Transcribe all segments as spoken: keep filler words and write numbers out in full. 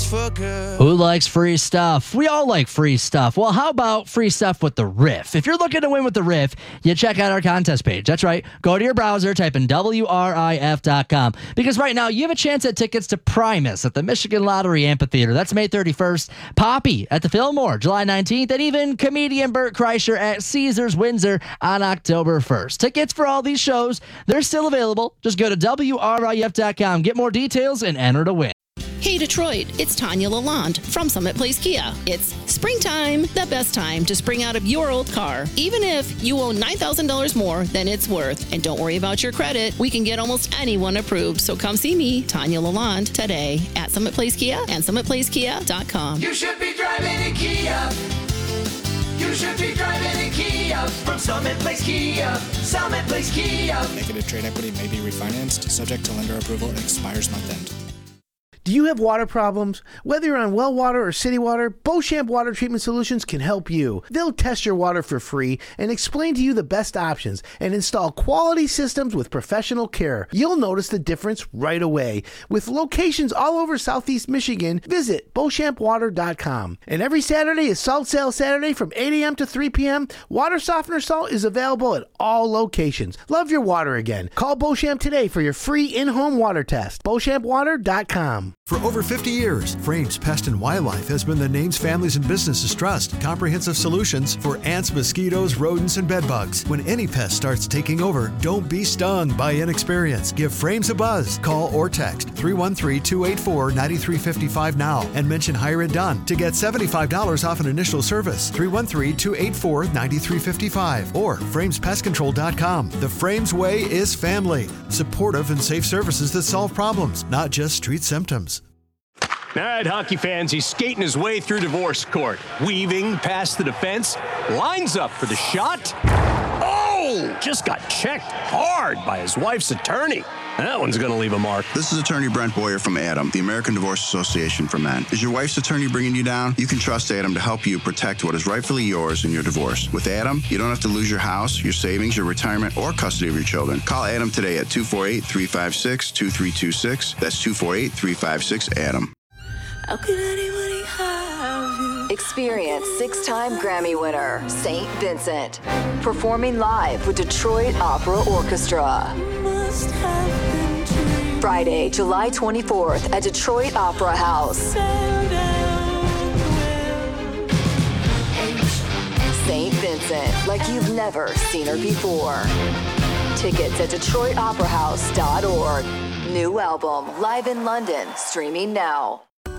for good. Who likes free stuff? We all like free stuff. Well, how about free stuff with the Riff? If you're looking to win with the Riff, you check out our contest page. That's right. Go to your browser, type in W R I F dot com. Because right now, you have a chance at tickets to Primus at the Michigan Lottery Amphitheater. That's May thirty-first. Poppy at the Fillmore, July nineteenth. And even comedian Bert Kreischer at Caesars Windsor on October first. Tickets for all these shows, they're still available. Just go to W R I F dot com, get more details, and enter to win. Hey Detroit, it's Tanya Lalonde from Summit Place Kia. It's springtime, the best time to spring out of your old car, even if you owe nine thousand dollars more than it's worth. And don't worry about your credit. We can get almost anyone approved. So come see me, Tanya Lalonde, today at Summit Place Kia and summit place kia dot com. You should be driving a Kia. You should be driving a Kia from Summit Place Kia. Summit Place Kia. Negative trade equity may be refinanced, subject to lender approval and expires month end. Do you have water problems? Whether you're on well water or city water, Beauchamp Water Treatment Solutions can help you. They'll test your water for free and explain to you the best options and install quality systems with professional care. You'll notice the difference right away. With locations all over Southeast Michigan, visit Beauchamp Water dot com. And every Saturday is Salt Sale Saturday from eight a.m. to three p.m. Water softener salt is available at all locations. Love your water again. Call Beauchamp today for your free in-home water test. Beauchamp Water dot com. For over fifty years, Frames Pest and Wildlife has been the names families and businesses trust. Comprehensive solutions for ants, mosquitoes, rodents, and bedbugs. When any pest starts taking over, don't be stung by inexperience. Give Frames a buzz. Call or text three one three, two eight four, nine three five five now and mention Hire It Done to get seventy-five dollars off an initial service. three one three, two eight four, nine three five five or frames pest control dot com. The Frames way is family. Supportive and safe services that solve problems, not just treat symptoms. All right, hockey fans, he's skating his way through divorce court. Weaving past the defense, lines up for the shot. Oh, just got checked hard by his wife's attorney. That one's going to leave a mark. This is attorney Brent Boyer from ADAM, the American Divorce Association for Men. Is your wife's attorney bringing you down? You can trust ADAM to help you protect what is rightfully yours in your divorce. With ADAM, you don't have to lose your house, your savings, your retirement, or custody of your children. Call ADAM today at two four eight, three five six, two three two six. That's two four eight, three five six, ADAM. How can anybody have you? Experience six-time Grammy winner Saint Vincent performing live with Detroit Opera Orchestra. Must have been dreams. Friday, July twenty-fourth at Detroit Opera House. Saint Vincent, like you've never seen her before. Tickets at detroit opera house dot org. New album, live in London, streaming now.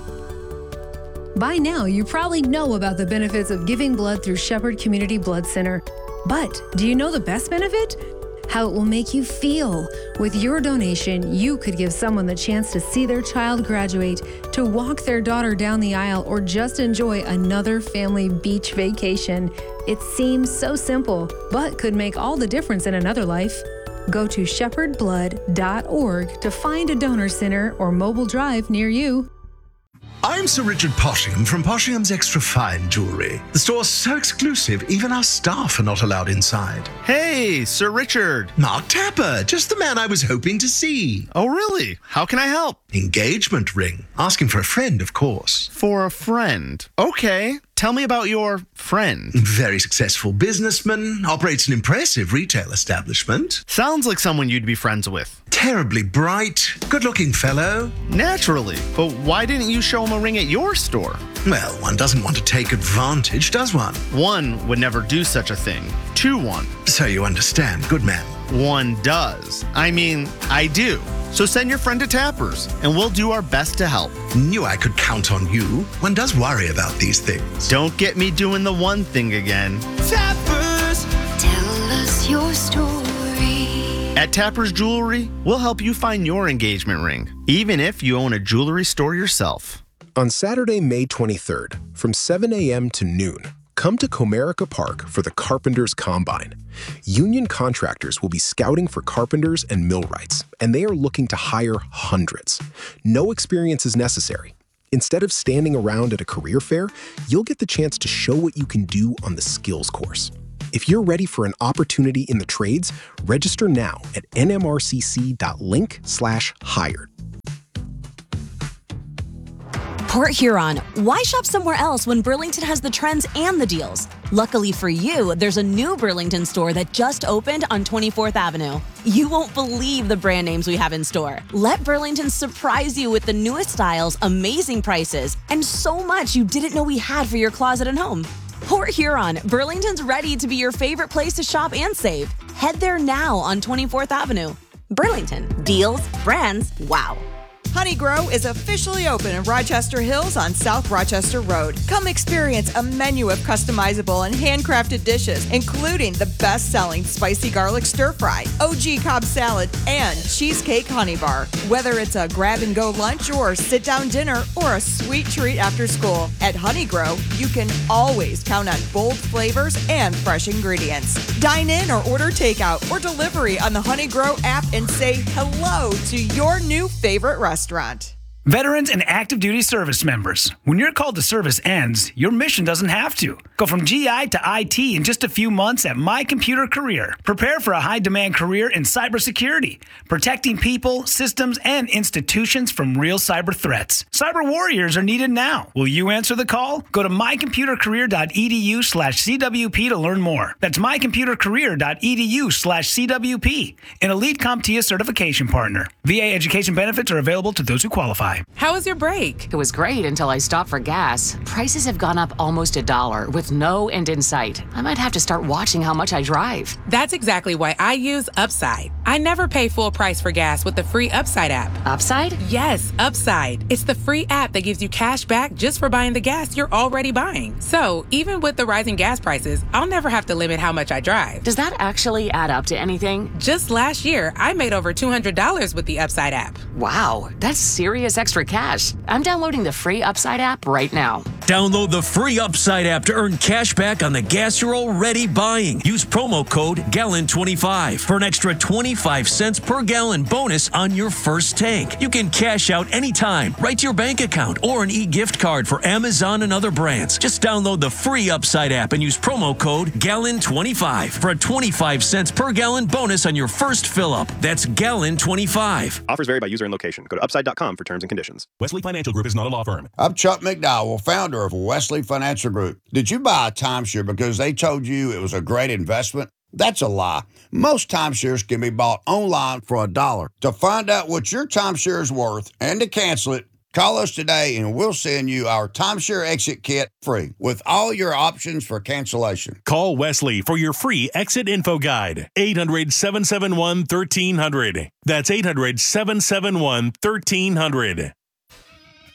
By now, you probably know about the benefits of giving blood through Shepherd Community Blood Center. But do you know the best benefit? How it will make you feel. With your donation, you could give someone the chance to see their child graduate, to walk their daughter down the aisle, or just enjoy another family beach vacation. It seems so simple, but could make all the difference in another life. Go to shepherd blood dot org to find a donor center or mobile drive near you. I'm Sir Richard Poshingham from Poshingham's Extra Fine Jewelry. The store's so exclusive, even our staff are not allowed inside. Hey, Sir Richard. Mark Tapper, just the man I was hoping to see. Oh, really? How can I help? Engagement ring. Asking for a friend, of course. For a friend? Okay. Tell me about your friend. Very successful businessman, operates an impressive retail establishment. Sounds like someone you'd be friends with. Terribly bright, good-looking fellow. Naturally, but why didn't you show him a ring at your store? Well, one doesn't want to take advantage, does one? One would never do such a thing. Two one. So you understand, good man. One does. I mean, I do. So send your friend to Tappers, and we'll do our best to help. Knew I could count on you. One does worry about these things. Don't get me doing the one thing again. Tappers, tell us your story. At Tappers Jewelry, we'll help you find your engagement ring, even if you own a jewelry store yourself. On Saturday, May twenty-third, from seven a.m. to noon, come to Comerica Park for the Carpenters Combine. Union contractors will be scouting for carpenters and millwrights, and they are looking to hire hundreds. No experience is necessary. Instead of standing around at a career fair, you'll get the chance to show what you can do on the skills course. If you're ready for an opportunity in the trades, register now at n m r c c dot link slash hired. Port Huron. Why shop somewhere else when Burlington has the trends and the deals? Luckily for you, there's a new Burlington store that just opened on twenty-fourth Avenue. You won't believe the brand names we have in store. Let Burlington surprise you with the newest styles, amazing prices, and so much you didn't know we had for your closet and home. Port Huron, Burlington's ready to be your favorite place to shop and save. Head there now on twenty-fourth Avenue. Burlington, deals, brands, wow. Honey Grow is officially open in Rochester Hills on South Rochester Road. Come experience a menu of customizable and handcrafted dishes, including the best-selling spicy garlic stir fry, O G Cobb salad, and cheesecake honey bar. Whether it's a grab-and-go lunch or sit-down dinner or a sweet treat after school, at Honey Grow, you can always count on bold flavors and fresh ingredients. Dine in or order takeout or delivery on the Honey Grow app and say hello to your new favorite restaurant. Restaurant. Veterans and active duty service members, when your call to service ends, your mission doesn't have to. Go from G I to I T in just a few months at My Computer Career. Prepare for a high-demand career in cybersecurity, protecting people, systems, and institutions from real cyber threats. Cyber warriors are needed now. Will you answer the call? Go to mycomputercareer.edu slash CWP to learn more. That's mycomputercareer.edu slash CWP, an Elite CompTIA certification partner. V A education benefits are available to those who qualify. How was your break? It was great until I stopped for gas. Prices have gone up almost a dollar with no end in sight. I might have to start watching how much I drive. That's exactly why I use Upside. I never pay full price for gas with the free Upside app. Upside? Yes, Upside. It's the free app that gives you cash back just for buying the gas you're already buying. So even with the rising gas prices, I'll never have to limit how much I drive. Does that actually add up to anything? Just last year, I made over two hundred dollars with the Upside app. Wow, that's serious extra cash. I'm downloading the free Upside app right now. Download the free Upside app to earn cash back on the gas you're already buying. Use promo code gallon twenty-five for an extra twenty-five cents per gallon bonus on your first tank. You can cash out anytime, right to your bank account, or an e-gift card for Amazon and other brands. Just download the free Upside app and use promo code gallon twenty-five for a twenty-five cents per gallon bonus on your first fill up. That's gallon twenty-five. Offers vary by user and location. Go to upside dot com for terms and conditions. Wesley Financial Group is not a law firm. I'm Chuck McDowell, founder of Wesley Financial Group. Did you buy a timeshare because they told you it was a great investment? That's a lie. Most timeshares can be bought online for a dollar. To find out what your timeshare is worth and to cancel it, call us today and we'll send you our timeshare exit kit free with all your options for cancellation. Call Wesley for your free exit info guide. eight hundred, seven seven one, one three zero zero. That's eight hundred, seven seven one, one three zero zero.